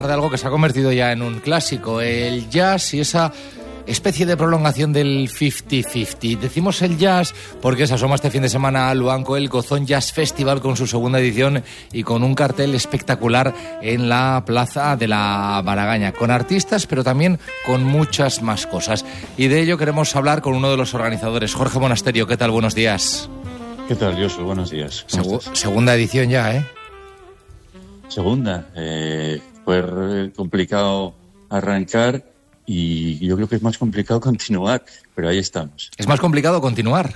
De algo que se ha convertido ya en un clásico, el jazz y esa especie de prolongación del 50-50. Decimos el jazz porque se asoma este fin de semana a Luanco el Gozón Jazz Festival con su segunda edición y con un cartel espectacular en la Plaza de la Baragaña, con artistas pero también con muchas más cosas. Y de ello queremos hablar con uno de los organizadores, Jorge Monasterio. ¿Qué tal? Buenos días. ¿Qué tal, Josu? Buenos días. Segunda edición ya, ¿eh? Segunda. Fue complicado arrancar y yo creo que es más complicado continuar, pero ahí estamos. ¿Es más complicado continuar?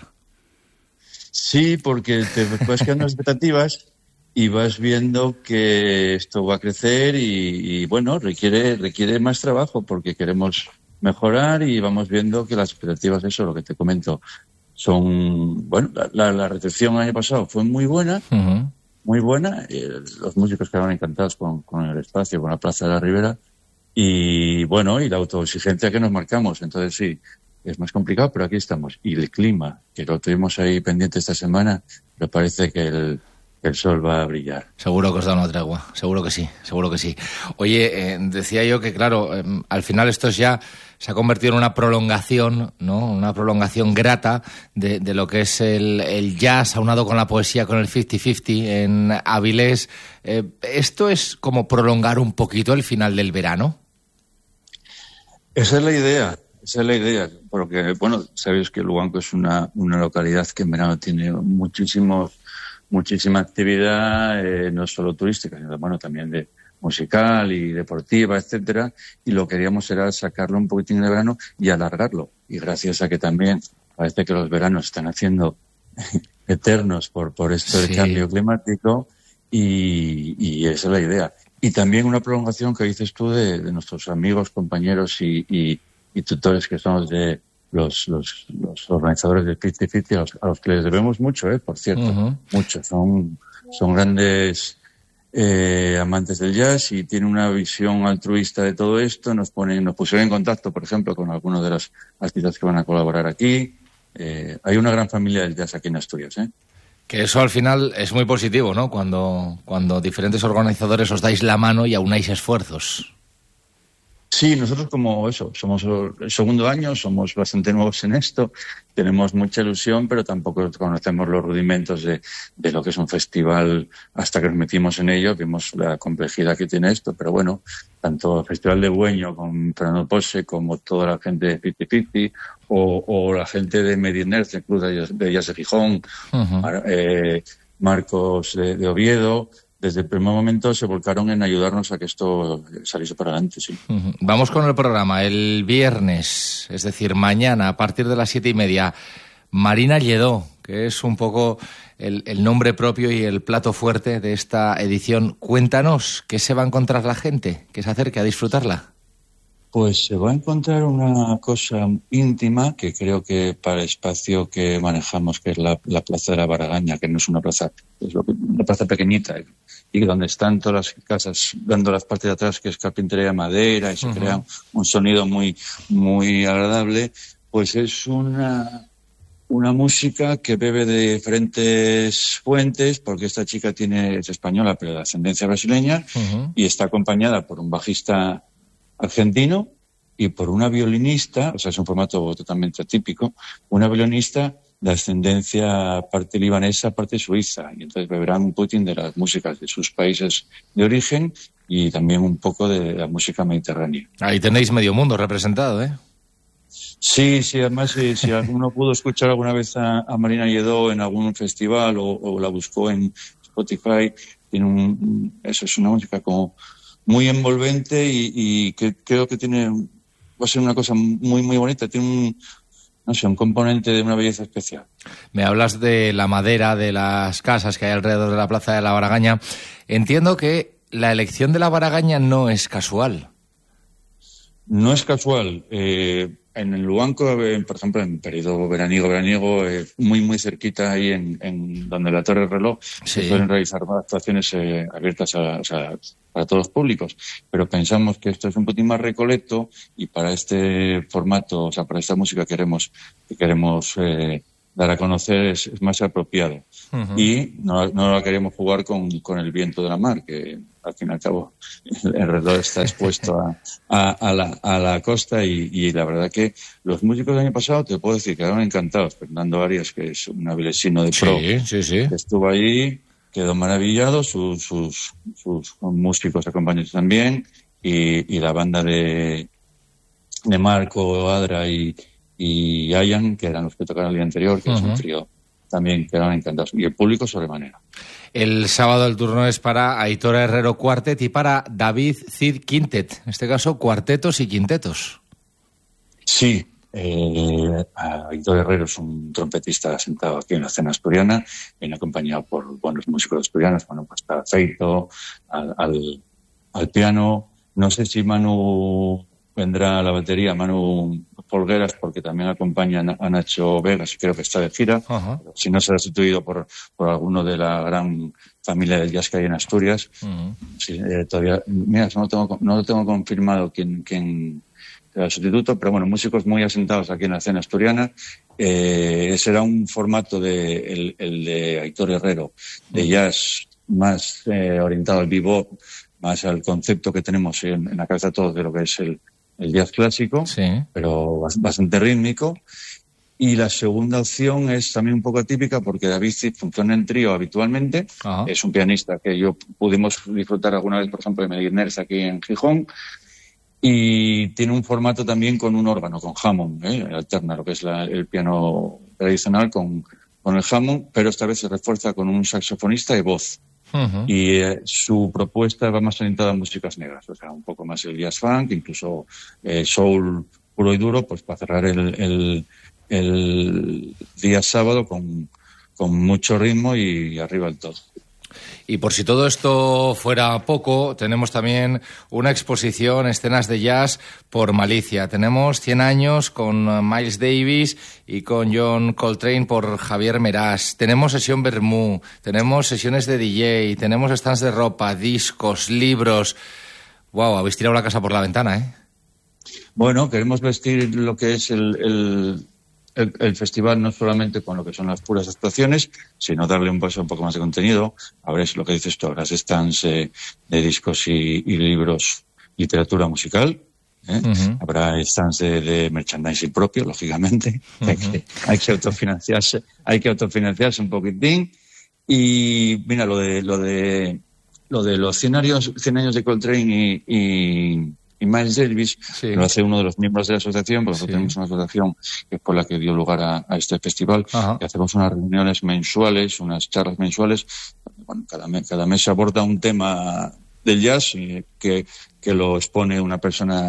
Sí, porque te vas quedando expectativas y vas viendo que esto va a crecer y bueno, requiere más trabajo porque queremos mejorar y vamos viendo que las expectativas, eso, lo que te comento, son... Bueno, la recepción el año pasado fue muy buena. Uh-huh. Muy buena, los músicos quedaron encantados con el espacio, con la Plaza de la Ribera y bueno, y la autoexigencia que nos marcamos. Entonces sí, es más complicado, pero aquí estamos. Y el clima, que lo tuvimos ahí pendiente esta semana, me parece que el sol va a brillar. Seguro que os da una tregua, seguro que sí, seguro que sí. Oye, decía yo que claro, al final esto ya se ha convertido en una prolongación, ¿no? Una prolongación grata de lo que es el jazz aunado con la poesía, con el 50-50 en Avilés. ¿Esto es como prolongar un poquito el final del verano? Esa es la idea, porque bueno, sabéis que Luanco es una localidad que en verano tiene muchísima actividad, no solo turística, sino bueno, también de musical y deportiva, etcétera, y lo que queríamos era sacarlo un poquitín de verano y alargarlo. Y gracias a que también parece que los veranos están haciendo eternos por esto del cambio climático, y esa es la idea. Y también una prolongación que dices tú de nuestros amigos, compañeros y tutores que somos de los organizadores del 50-50, a los que les debemos mucho, por cierto, uh-huh. Mucho. Son grandes amantes del jazz y tienen una visión altruista de todo esto. Nos pusieron en contacto, por ejemplo, con algunos de los artistas que van a colaborar aquí. Hay una gran familia del jazz aquí en Asturias, Que eso al final es muy positivo, ¿no? Cuando diferentes organizadores os dais la mano y aunáis esfuerzos. Sí, nosotros como eso, somos el segundo año, somos bastante nuevos en esto, tenemos mucha ilusión, pero tampoco conocemos los rudimentos de lo que es un festival hasta que nos metimos en ello, vimos la complejidad que tiene esto, pero bueno, tanto el Festival de Bueño con Fernando Pose, como toda la gente de 50-50, o la gente de Mediner, el Club de Jazz de Gijón, uh-huh. Marcos de Oviedo. Desde el primer momento se volcaron en ayudarnos a que esto saliese para adelante, sí. Vamos con el programa. El viernes, es decir, mañana, a partir de las 7:30, Marina Lledó, que es un poco el nombre propio y el plato fuerte de esta edición. Cuéntanos, ¿qué se va a encontrar la gente que se acerque a disfrutarla? Pues se va a encontrar una cosa íntima que creo que para el espacio que manejamos, que es la Plaza de la Baragaña, que no es una plaza, es una plaza pequeñita, y donde están todas las casas dando las partes de atrás, que es carpintería de madera, y se crea un sonido muy, muy agradable, pues es una música que bebe de diferentes fuentes, porque esta chica es española, pero de ascendencia brasileña, y está acompañada por un bajista argentino y por una violinista, o sea, es un formato totalmente atípico, una violinista de ascendencia parte libanesa, parte suiza, y entonces beberán un poquitín de las músicas de sus países de origen y también un poco de la música mediterránea. Ahí tenéis medio mundo representado, ¿eh? Sí, además si alguno pudo escuchar alguna vez a Marina Lledó en algún festival o la buscó en Spotify, eso es una música como muy envolvente y que creo que va a ser una cosa muy, muy bonita. Tiene un componente de una belleza especial. Me hablas de la madera, de las casas que hay alrededor de la Plaza de la Baragaña. Entiendo que la elección de la Baragaña no es casual. No es casual. En el Luanco, por ejemplo, en periodo veraniego, muy, muy cerquita ahí en donde la Torre Reloj, se pueden realizar actuaciones abiertas para todos los públicos. Pero pensamos que esto es un poquito más recolecto y para este formato, o sea, para esta música que queremos dar a conocer es más apropiado. Uh-huh. Y no la queremos jugar con el viento de la mar, que al fin y al cabo el Herredor está expuesto a la costa y la verdad que los músicos del año pasado te puedo decir que quedaron encantados. Fernando Arias, que es un avilesino de pro, que estuvo ahí, quedó maravillado, sus músicos acompañantes también, y la banda de Marco, Adra y Ayan, que eran los que tocaron el día anterior, que es un trío, también quedaron encantados. Y el público sobremanera. El sábado el turno es para Aitor Herrero Quartet y para David Cid Quintet. En este caso, cuartetos y quintetos. Sí. Aitor Herrero es un trompetista sentado aquí en la escena asturiana, viene acompañado por buenos músicos asturianos. Bueno, pues está Feito al piano. No sé si Manu vendrá a la batería, Manu Folgueras, porque también acompaña a Nacho Vegas, creo que está de gira. Uh-huh. Si no, será sustituido por alguno de la gran familia del jazz que hay en Asturias. Uh-huh. Sí, todavía, mira, no lo tengo confirmado quién será el sustituto, pero bueno, músicos muy asentados aquí en la escena asturiana. Será un formato el de Aitor Herrero, de jazz más orientado al bebop, más al concepto que tenemos en la cabeza todos de lo que es el jazz clásico, sí, pero bastante rítmico. Y la segunda opción es también un poco atípica porque David Cid funciona en trío habitualmente. Ajá. Es un pianista que pudimos disfrutar alguna vez, por ejemplo, de Mediners aquí en Gijón. Y tiene un formato también con un órgano, con Hammond, alterna lo que es el piano tradicional con el Hammond, pero esta vez se refuerza con un saxofonista y voz. Uh-huh. Y su propuesta va más orientada a músicas negras, o sea, un poco más el jazz funk, incluso soul puro y duro, pues para cerrar el día sábado con mucho ritmo y arriba el todo. Y por si todo esto fuera poco, tenemos también una exposición, escenas de jazz por Malicia. Tenemos 100 años con Miles Davis y con John Coltrane por Javier Meras. Tenemos sesión Vermú, tenemos sesiones de DJ, tenemos stands de ropa, discos, libros. Wow, habéis tirado la casa por la ventana, ¿eh? Bueno, queremos vestir lo que es el festival no solamente con lo que son las puras actuaciones, sino darle un paso un poco más de contenido. Habréis lo que dices tú, habrás stands de discos y libros, literatura musical. Uh-huh. Habrá stands de merchandising propio, lógicamente. Uh-huh. Hay que autofinanciarse un poquitín. Y mira, lo de los 100 años de Coltrane y Miles Davis, sí, lo hace uno de los miembros de la asociación, porque nosotros tenemos una asociación que es por la que dio lugar a este festival. Ajá. Y hacemos unas reuniones mensuales, unas charlas mensuales. Bueno, cada mes se aborda un tema del jazz que lo expone una persona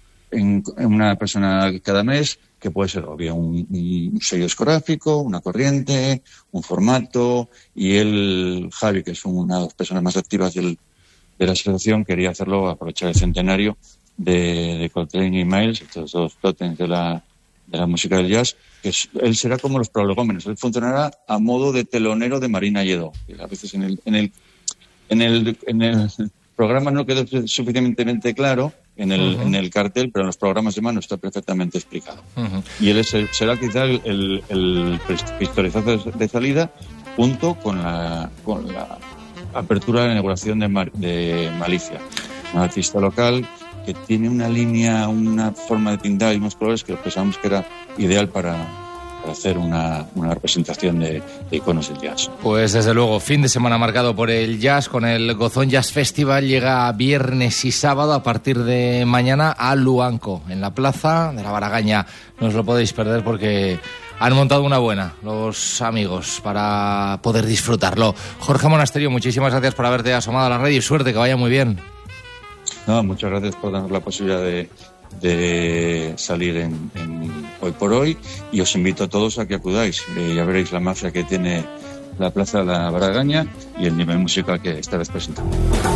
cada mes, que puede ser o bien un sello discográfico, una corriente, un formato, y Javi, que es una de las personas más activas de la asociación, quería hacerlo, aprovechar el centenario de Coltrane y Miles, estos dos tótems de la música del jazz, que él será como los prolegómenos, él funcionará a modo de telonero de Marina Lledó. A veces en el programa no quedó suficientemente claro en el cartel, pero en los programas de mano está perfectamente explicado. Uh-huh. Y él será quizá el pistoletazo de salida, junto con la apertura de la inauguración de Malicia, un artista local que tiene una línea, una forma de pintar y unos colores que pensamos que era ideal para hacer una representación de iconos del jazz. Pues desde luego, fin de semana marcado por el jazz, con el Gozón Jazz Festival. Llega viernes y sábado a partir de mañana a Luanco, en la plaza de la Baragaña. No os lo podéis perder porque han montado una buena los amigos para poder disfrutarlo. Jorge Monasterio, muchísimas gracias por haberte asomado a la red y suerte, que vaya muy bien. No, muchas gracias por darnos la posibilidad de salir en Hoy por Hoy, y os invito a todos a que acudáis. Ya veréis la magia que tiene la Plaza de la Baragaña y el nivel musical que esta vez presentamos.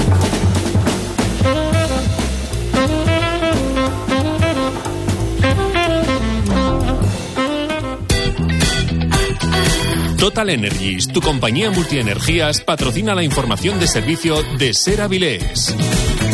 Total Energies, tu compañía multienergías, patrocina la información de servicio de Ser Avilés.